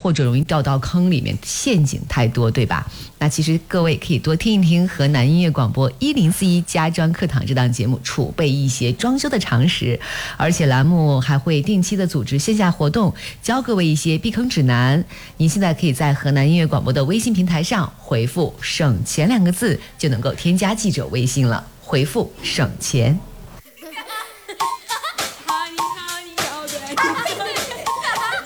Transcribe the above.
或者容易掉到坑里面，陷阱太多，对吧？那其实各位可以多听一听河南音乐广播1041家装课堂这档节目，储备一些装修的常识，而且栏目还会定期的组织线下活动，教各位一些避坑指南。您现在可以在河南音乐广播的微信平台上回复"省钱"2个字，就能够添加记者微信了。回复"省钱"。